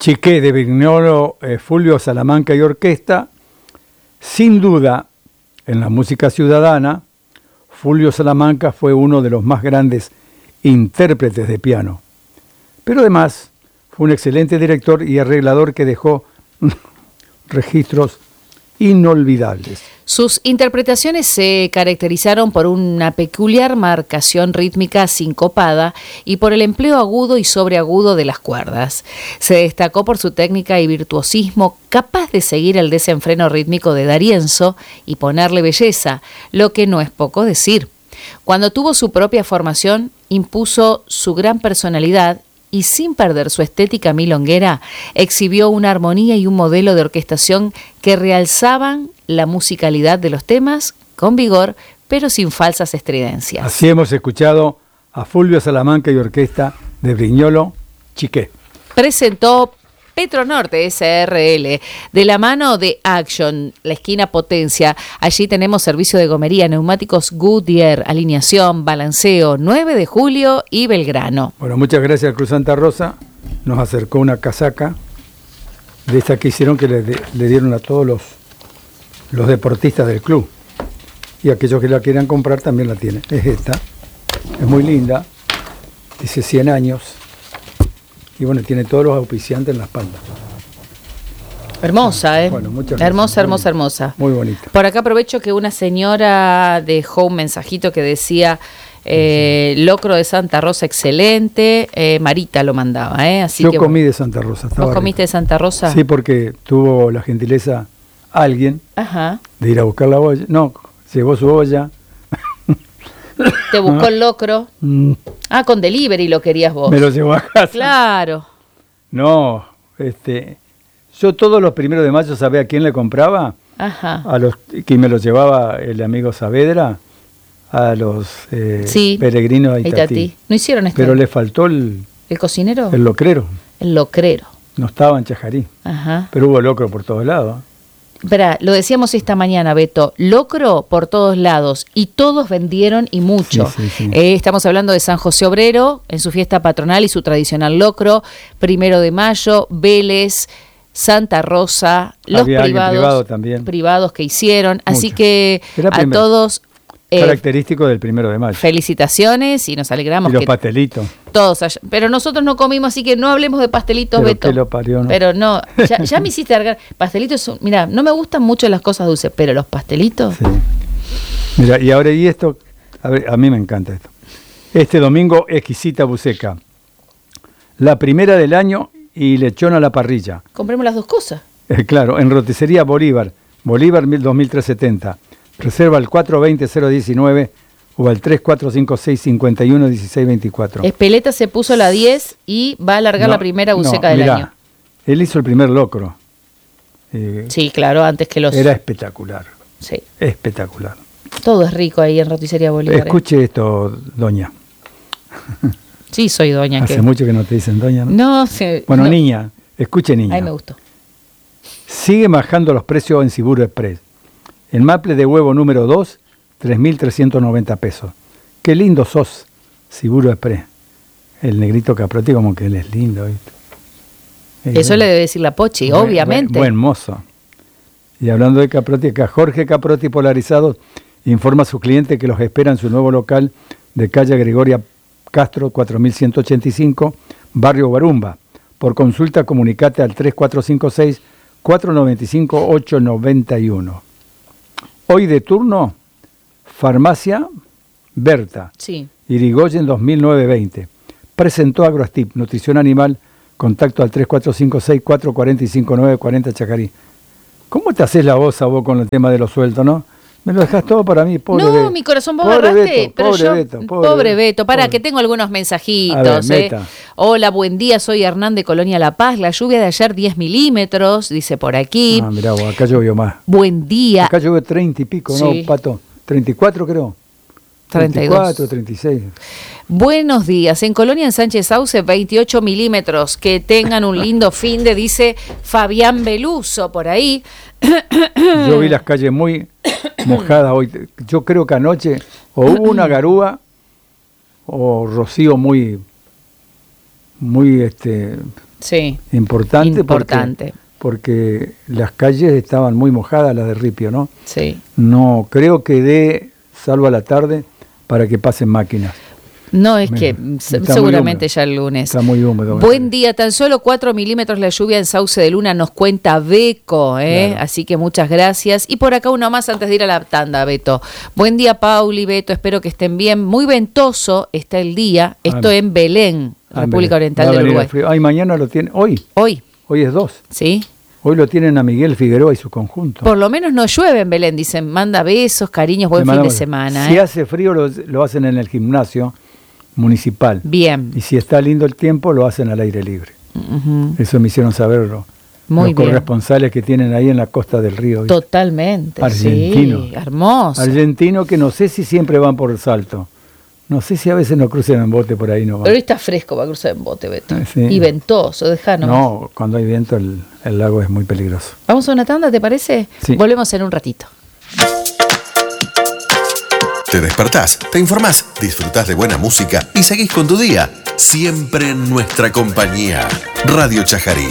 Chiqué de Brignolo, Fulvio Salamanca y Orquesta. Sin duda, en la música ciudadana, Fulvio Salamanca fue uno de los más grandes intérpretes de piano. Pero además fue un excelente director y arreglador que dejó registros inolvidables. Sus interpretaciones se caracterizaron por una peculiar marcación rítmica sincopada y por el empleo agudo y sobreagudo de las cuerdas. Se destacó por su técnica y virtuosismo, capaz de seguir el desenfreno rítmico de D'Arienzo y ponerle belleza, lo que no es poco decir. Cuando tuvo su propia formación, impuso su gran personalidad y sin perder su estética milonguera, exhibió una armonía y un modelo de orquestación que realzaban la musicalidad de los temas con vigor, pero sin falsas estridencias. Así hemos escuchado a Fulvio Salamanca y Orquesta de Brignolo, Chiqué. Presentó Petronorte SRL, de la mano de Action, la esquina Potencia. Allí tenemos servicio de gomería, neumáticos Goodyear, alineación, balanceo, 9 de julio y Belgrano. Bueno, muchas gracias al Cruz Santa Rosa. Nos acercó una casaca de esta que hicieron, que le dieron a todos los deportistas del club. Y aquellos que la quieran comprar también la tienen. Es esta. Es muy linda. Dice 100 años. Y bueno, tiene todos los auspiciantes en la espalda. Hermosa, ¿eh? Bueno, muchas gracias. Hermosa, hermosa, hermosa. Muy bonita. Por acá aprovecho que una señora dejó un mensajito que decía locro de Santa Rosa excelente. Marita lo mandaba, así Yo que comí de Santa Rosa. ¿Vos comiste de Santa Rosa? Sí, porque tuvo la gentileza alguien Ajá. de ir a buscar la olla. No, llevó su olla. Te buscó el locro. Ah, con delivery lo querías vos. Me lo llevó a casa. Claro. No, yo todos los 1 de mayo, ¿sabés a quién le compraba? Ajá. A los que me los llevaba el amigo Saavedra, a los sí, peregrinos de Itatí. No hicieron esto. Pero le faltó ¿el cocinero? El locrero. El locrero. No estaba en Chajarí. Ajá. Pero hubo locro por todos lados. Verá, lo decíamos esta mañana, Beto, locro por todos lados y todos vendieron y mucho. Sí. Estamos hablando de San José Obrero en su fiesta patronal y su tradicional locro, 1 de mayo, Vélez, Santa Rosa, los privados que hicieron. Mucho. Así que a todos... característico del 1 de mayo. Felicitaciones y nos alegramos. Y los pastelitos. Todos allá. Pero nosotros no comimos, así que no hablemos de pastelitos, pero Beto. Que lo parió, ¿no? Pero no, ya me hiciste largar. Pastelitos, mira, no me gustan mucho las cosas dulces, pero los pastelitos. Sí. Mira, y ahora, y esto, a mí me encanta esto. Este domingo, exquisita buceca. La primera del año y lechón a la parrilla. Compremos las dos cosas. Claro, en roticería Bolívar 2370. Reserva al 420-019 o al 3456-511624. Espeleta se puso la 10 y va a alargar la primera buceca del año. Él hizo el primer locro. Sí, claro, antes que los... Era espectacular. Sí. Espectacular. Todo es rico ahí en roticería Bolívar. Escuche esto, doña. Sí, soy doña. Hace mucho que no te dicen doña, ¿no? No sé. Bueno, no. Niña, escuche, niña. Ay, me gustó. Sigue bajando los precios en Siburo Express. El maple de huevo número 2, 3.390 pesos. Qué lindo sos, Siburo Express. El negrito Caprotti, como que él es lindo, ¿viste? Eso le debe decir la Pochi, obviamente. Buen mozo. Y hablando de Caprotti, acá Jorge Caprotti Polarizados informa a su cliente que los espera en su nuevo local de calle Gregoria Castro, 4185, barrio Barumba. Por consulta, comunicate al 3456-495-891. Hoy de turno, Farmacia Berta, sí. Irigoyen 2009-20. Presentó Agroastip, nutrición animal, contacto al 3456-445-940 Chacarí. ¿Cómo te haces la voz a vos con el tema de los sueldos, no? Me lo dejas todo para mí, pobre Beto. No, mi corazón, vos agarraste, pero pobre Beto, para que tengo algunos mensajitos. Hola, buen día, soy Hernán de Colonia La Paz. La lluvia de ayer 10 milímetros, dice por aquí. Ah, mirá, acá llovió más. Buen día. Acá llovió 30 y pico, sí. ¿No, Pato? 34 creo. 34, 36. Buenos días. En Colonia, en Sánchez Sauce, 28 milímetros. Que tengan un lindo fin de, dice Fabián Beluso, por ahí. Yo vi las calles muy mojadas hoy. Yo creo que anoche o hubo una garúa o rocío muy Sí. Importante. Porque las calles estaban muy mojadas, las de Ripio, ¿no? Sí. No creo que dé, salvo a la tarde, para que pasen máquinas. No, es que seguramente ya el lunes. Está muy húmedo. Buen día, tan solo 4 milímetros la lluvia en Sauce de Luna, nos cuenta Beco, Claro. Así que muchas gracias. Y por acá uno más antes de ir a la tanda, Beto. Buen día, Pauli, Beto, espero que estén bien. Muy ventoso está el día, esto en Belén, República Oriental del Uruguay. Ay, mañana lo tiene, hoy es 2. Sí. Hoy lo tienen a Miguel Figueroa y su conjunto. Por lo menos no llueve en Belén, dicen, manda besos, cariños, buen fin de semana. Si hace frío lo hacen en el gimnasio municipal. Bien. Y si está lindo el tiempo, lo hacen al aire libre. Uh-huh. Eso me hicieron saberlo. Los corresponsales que tienen ahí en la costa del río. Totalmente. Argentino. Sí, hermoso. Argentino que no sé si siempre van por el Salto. No sé si a veces no cruzan en bote por ahí. No van. Pero hoy está fresco para cruzar en bote, Beto. Sí. Y ventoso, dejá nomás. No, cuando hay viento el lago es muy peligroso. ¿Vamos a una tanda, te parece? Sí. Volvemos en un ratito. Te despertás, te informás, disfrutás de buena música y seguís con tu día. Siempre en nuestra compañía. Radio Chajarí.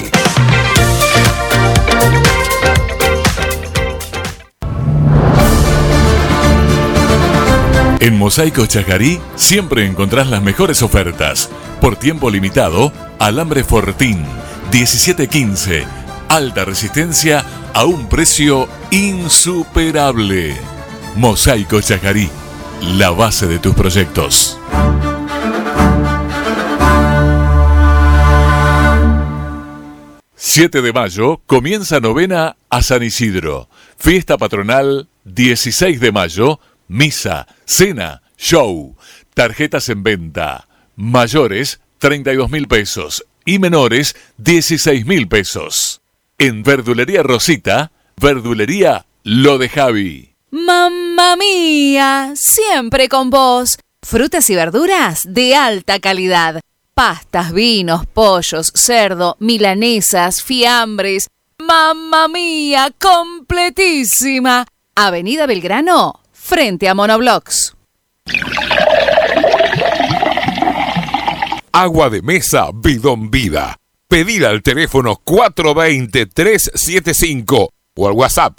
En Mosaico Chajarí siempre encontrás las mejores ofertas. Por tiempo limitado, alambre Fortín, 1715. Alta resistencia a un precio insuperable. Mosaico Chajarí, la base de tus proyectos. ...7 de mayo comienza novena a San Isidro. Fiesta patronal 16 de mayo... Misa, cena, show, tarjetas en venta. Mayores, 32.000 pesos. Y menores, 16.000 pesos. En Verdulería Rosita, Verdulería Lo de Javi. Mamma mía, siempre con vos. Frutas y verduras de alta calidad. Pastas, vinos, pollos, cerdo, milanesas, fiambres. Mamma mía, completísima. Avenida Belgrano, frente a Monoblocks. Agua de mesa Bidón Vida. Pedir al teléfono 420-375 o al WhatsApp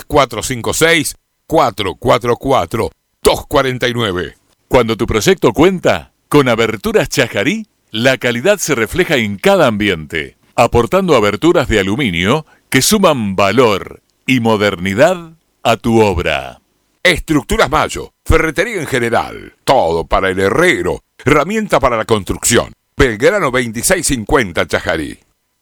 3456-444-249. Cuando tu proyecto cuenta con Aberturas Chajarí, la calidad se refleja en cada ambiente, aportando aberturas de aluminio que suman valor y modernidad a tu obra. Estructuras Mayo, ferretería en general, todo para el herrero, herramienta para la construcción. Belgrano 2650 Chajarí.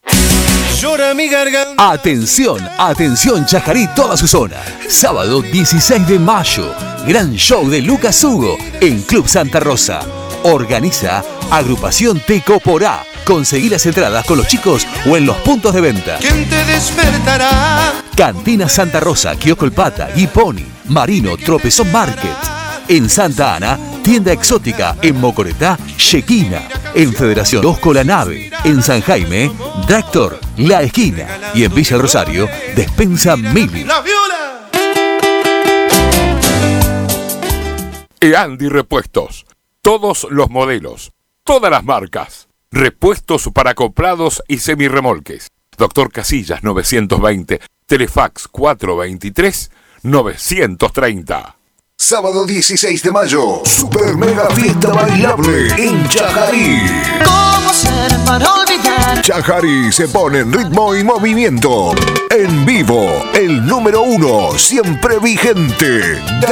Atención, atención Chajarí, toda su zona. Sábado 16 de mayo, gran show de Lucas Hugo en Club Santa Rosa. Organiza Agrupación Teco Porá. Conseguí las entradas con los chicos o en los puntos de venta. ¿Quién te despertará? Cantina Santa Rosa, Kiosco El Pata, Guiponi, Marino, Tropezón Market. En Santa Ana, Tienda Exótica. En Mocoretá, Shequina. En Federación 2 La Nave. En San Jaime, Tractor, La Esquina. Y en Villa Rosario, Despensa Mili. ¡La Viola! Eandi Repuestos. Todos los modelos, todas las marcas. Repuestos para comprados y semirremolques. Doctor Casillas 920, Telefax 423-930. Sábado 16 de mayo, Super Mega Fiesta Bailable en Chajarí. ¿Cómo ser para olvidar? Chajarí se pone en ritmo y movimiento. En vivo, el número 1, siempre vigente.